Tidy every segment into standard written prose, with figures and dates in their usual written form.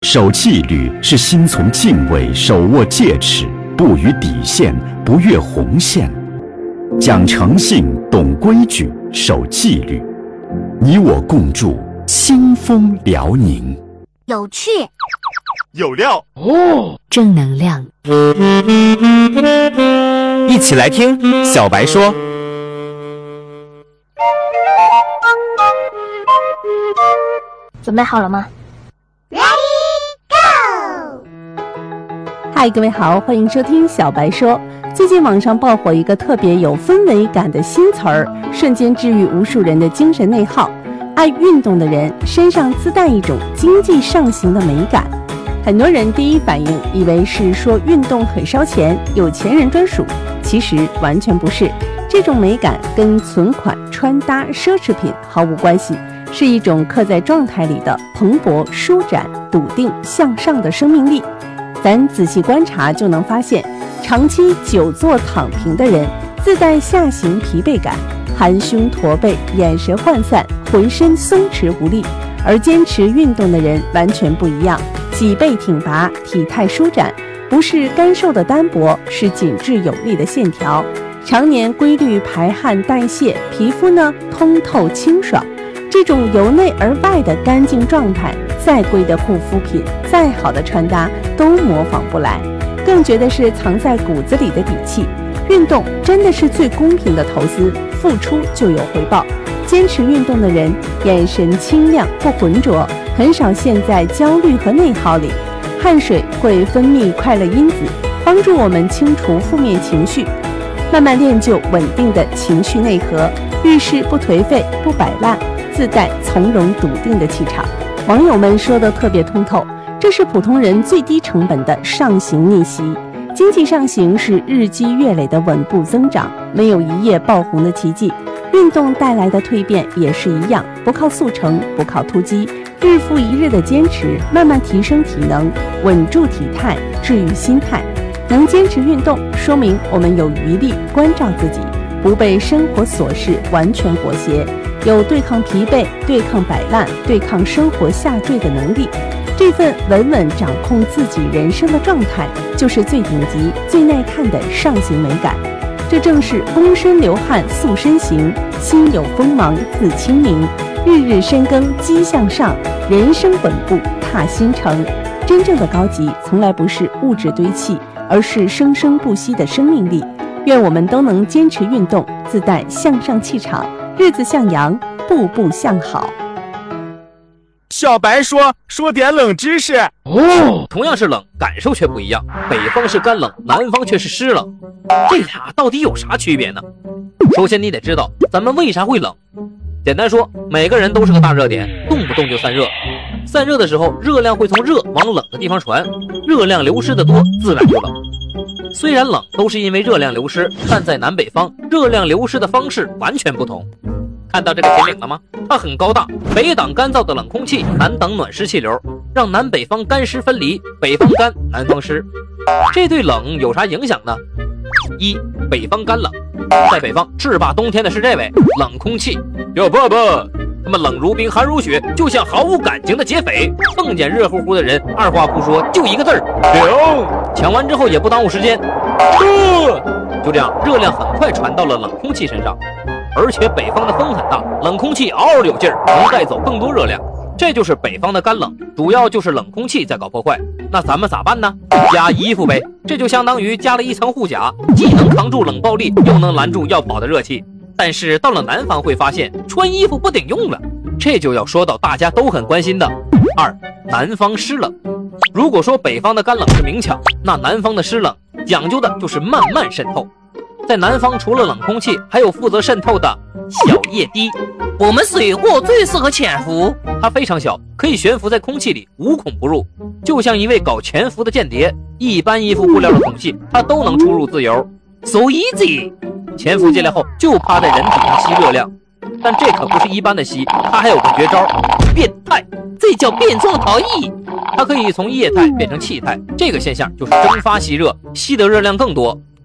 守纪律是心存敬畏，手握戒尺，不逾底线，不越红线，讲诚信，懂规矩，守纪律。你我共筑清风辽宁。 有趣， 有料哦， 正能量。 一起来听小白说。 准备好了吗？ 嗨，各位好，欢迎收听小白说。最近网上爆火一个特别有氛围感的新词儿，瞬间治愈无数人的精神内耗。爱运动的人身上自带一种经济上行的美感。很多人第一反应以为是说运动很烧钱，有钱人专属，其实完全不是。这种美感跟存款、穿搭、奢侈品毫无关系，是一种刻在状态里的蓬勃、舒展、笃定、向上的生命力。咱仔细观察就能发现，长期久坐躺平的人自带下行疲惫感，含胸驼背，眼神涣散，浑身松弛无力。而坚持运动的人完全不一样，脊背挺拔，体态舒展，不是干瘦的单薄，是紧致有力的线条。常年规律排汗代谢，皮肤呢通透清爽。这种由内而外的干净状态，再贵的护肤品，再好的穿搭都模仿不来。更觉得是藏在骨子里的底气。运动真的是最公平的投资，付出就有回报。坚持运动的人眼神清亮不浑浊，很少陷在焦虑和内耗里。汗水会分泌快乐因子，帮助我们清除负面情绪，慢慢练就稳定的情绪内核，遇事不颓废不摆烂，自带从容笃定的气场。网友们说的特别通透，这是普通人最低成本的上行逆袭。经济上行是日积月累的稳步增长，没有一夜爆红的奇迹。运动带来的蜕变也是一样，不靠速成，不靠突击，日复一日的坚持，慢慢提升体能，稳住体态，治愈心态。能坚持运动，说明我们有余力关照自己，不被生活琐事完全裹挟，有对抗疲惫、对抗摆烂、对抗生活下坠的能力。这份稳稳掌控自己人生的状态，就是最顶级、最耐看的上行美感。这正是躬身流汗塑身形，心有锋芒自清明，日日深耕激向上，人生稳步踏新程。真正的高级，从来不是物质堆砌，而是生生不息的生命力。愿我们都能坚持运动，自带向上气场，日子向阳，步步向好。 小白说点冷知识哦，同样是冷，感受却不一样。北方是干冷，南方却是湿冷，这俩到底有啥区别呢？首先你得知道咱们为啥会冷。简单说，每个人都是个大热点，动不动就散热。散热的时候，热量会从热往冷的地方传，热量流失的多，自然就冷。虽然冷都是因为热量流失，但在南北方，热量流失的方式完全不同。看到这个铁岭了吗？它很高大，北挡干燥的冷空气，南挡暖湿气流，让南北方干湿分离，北方干，南方湿。这对冷有啥影响呢？一，北方干冷，在北方制霸冬天的是这位冷空气。哟爸爸，他们冷如冰，寒如雪，就像毫无感情的劫匪。碰见热乎乎的人，二话不说就一个字儿停。抢完之后也不耽误时间，就这样，热量很快传到了冷空气身上。而且北方的风很大，冷空气嗷嗷有劲儿，能带走更多热量。这就是北方的干冷，主要就是冷空气在搞破坏。那咱们咋办呢？加衣服呗，这就相当于加了一层护甲，既能扛住冷暴力，又能拦住要跑的热气。但是到了南方会发现，穿衣服不顶用了。这就要说到大家都很关心的二，南方湿冷。如果说北方的干冷是明抢，那南方的湿冷讲究的就是慢慢渗透。在南方除了冷空气，还有负责渗透的小液滴。我们水货最适合潜伏，它非常小，可以悬浮在空气里，无孔不入，就像一位搞潜伏的间谍。一般衣服布料的孔隙，它都能出入自由。So easy， 潜伏进来后就趴在人体上吸热量。但这可不是一般的吸，它还有个绝招，变态，这叫变状逃逸。它可以从液态变成气态，这个现象就是蒸发吸热，吸的热量更多。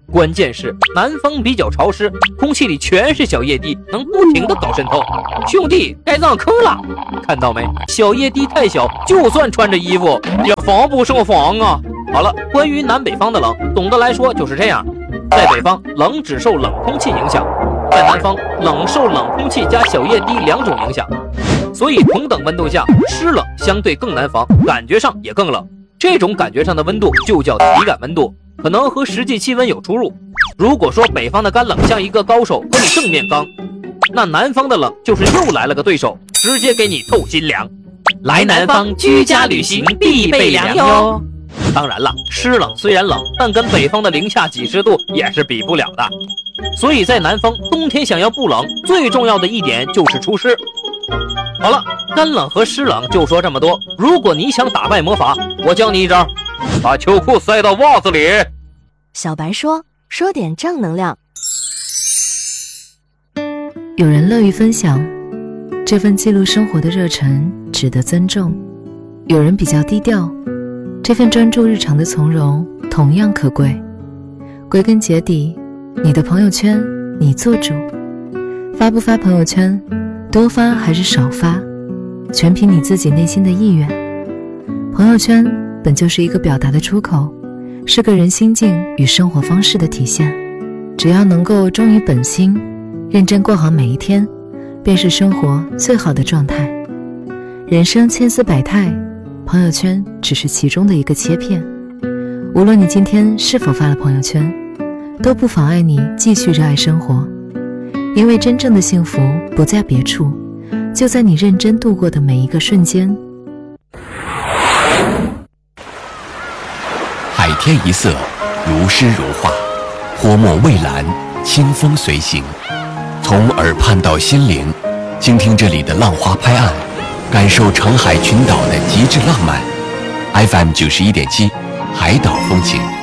关键是南方比较潮湿，空气里全是小液滴，能不停的搞渗透。兄弟，该上坑了！看到没？小液滴太小，就算穿着衣服也防不胜防啊！好了，关于南北方的冷，总的来说就是这样。在北方，冷只受冷空气影响；在南方，冷受冷空气加小液滴2种影响。所以同等温度下，湿冷相对更难防，感觉上也更冷。这种感觉上的温度就叫体感温度，可能和实际气温有出入。如果说北方的干冷像一个高手和你正面刚，那南方的冷就是又来了个对手，直接给你透心凉。来南方居家旅行必备凉哟。当然了，湿冷虽然冷，但跟北方的零下几十度也是比不了的。所以在南方，冬天想要不冷，最重要的一点就是除湿。好了，干冷和湿冷就说这么多。如果你想打败魔法，我教你一招，把秋裤塞到袜子里。 小白说点正能量。 有人乐于分享，这份记录生活的热忱值得尊重；有人比较低调，这份专注日常的从容同样可贵。归根结底，你的朋友圈你做主，发不发朋友圈，多发还是少发，全凭你自己内心的意愿。朋友圈本就是一个表达的出口，是个人心境与生活方式的体现。只要能够忠于本心，认真过好每一天，便是生活最好的状态。人生千姿百态，朋友圈只是其中的一个切片。无论你今天是否发了朋友圈，都不妨碍你继续热爱生活，因为真正的幸福不在别处，就在你认真度过的每一个瞬间。 海天一色，如诗如画，泼墨蔚蓝，清风随行。从耳畔到心灵，倾听这里的浪花拍岸，感受长海群岛的极致浪漫。FM 91.7，海岛风情。